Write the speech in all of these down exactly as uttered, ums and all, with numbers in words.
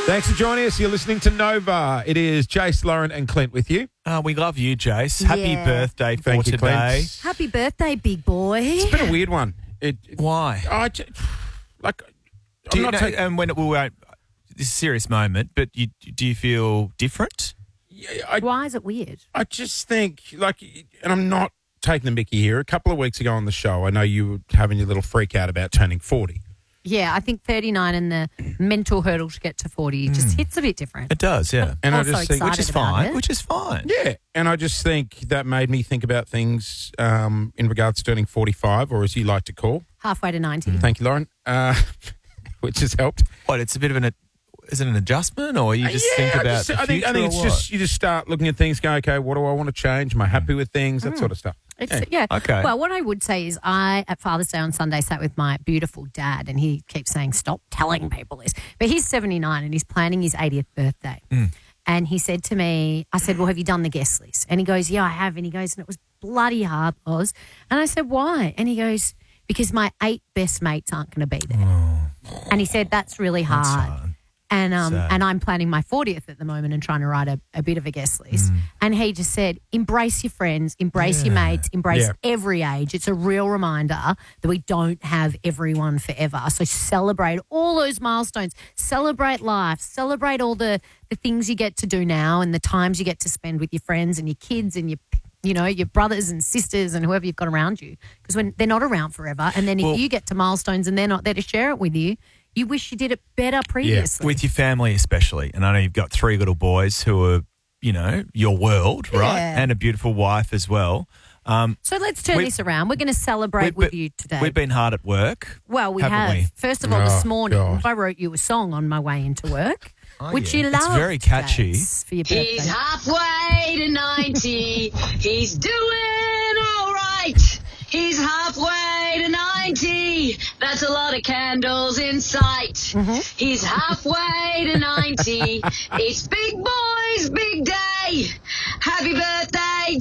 Thanks for joining us. You're listening to Nova. It is Jace, Lauren and Clint with you. Uh, we love you, Jace. Happy Yeah. birthday for Thank you, today. Clint. Happy birthday, big boy. It's been a weird one. It, it- Why? I ju- like, Do I'm you not know, taking... and when it will, uh, this is a serious moment, but you, do you feel different? Yeah, I, Why is it weird? I just think, like, and I'm not taking the mickey here. A couple of weeks ago on the show, I know you were having your little freak out about turning forty. Yeah, I think thirty-nine and the mental hurdle to get to forty just hits a bit different. It does, yeah. And I Also just think, Which is excited about fine. it. Which is fine. yeah, and I just think that made me think about things um, in regards to turning forty-five, or as you like to call. Halfway to ninety. Thank you, Lauren, uh, which has helped. What? It's a bit of an. Is it an adjustment, or you just Uh, yeah, think I about just- the I think, I future think or it's what? just, you just start looking at things, go, okay, what do I want to change? Am I happy with things? That sort of stuff. It's, Yeah. yeah. Okay. Well, what I would say is I, at Father's Day on Sunday, sat with my beautiful dad and he keeps saying, stop telling people this. But he's seventy-nine and he's planning his eightieth birthday. And he said to me, I said, well, have you done the guest list? And he goes, yeah, I have. And he goes, and it was bloody hard, Oz. And I said, why? And he goes, because my eight best mates aren't going to be there. And he said, that's really hard. hard. And um, Sad. and I'm planning my fortieth at the moment and trying to write a, a bit of a guest list. And he just said, embrace your friends, embrace your mates, embrace Yeah. every age. It's a real reminder that we don't have everyone forever. So celebrate all those milestones, celebrate life, celebrate all the, the things you get to do now and the times you get to spend with your friends and your kids and your you know, your brothers and sisters and whoever you've got around you. Because when they're not around forever, and then if Well- you get to milestones and they're not there to share it with you, you wish you did it better previously. With your family especially, and I know you've got three little boys who are, you know, your world, right? Yeah. And a beautiful wife as well. Um, So let's turn We- this around. We're going to celebrate we- with you today. We've been hard at work. well, we haven't have. we? First of all, Oh, this morning, God. I wrote you a song on my way into work, Oh, which yeah. you It's love. very catchy. For your birthday. He's halfway to ninety. He's doing all right. He's halfway to ninety. That's a lot of candles in sight. Mm-hmm. He's halfway to ninety. It's big boy's big day. Happy birthday,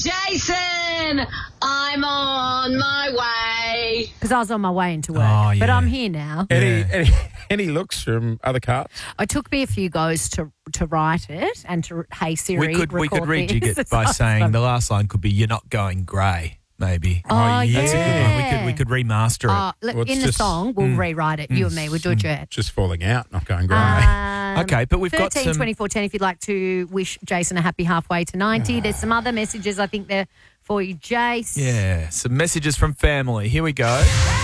Jason. I'm on my way. Because I was on my way into work. Oh, But yeah. I'm here now. Any, Yeah. any any looks from other cards? It took me a few goes to to write it and to, hey, Siri, We could we could record rejig this. it by So- saying the last line could be "You're not going grey." Maybe. Oh, yeah. That's a good one. We could we could remaster it. Uh, look, Well, it's in the just- song, we'll rewrite it. You and me, we'll do a duet. Just falling out, not going great. Um, Okay, but we've got thirteen some- twenty-four ten if you'd like to wish Jason a happy halfway to ninety. There's some other messages I think there for you, Jace. Yeah, some messages from family. Here we go.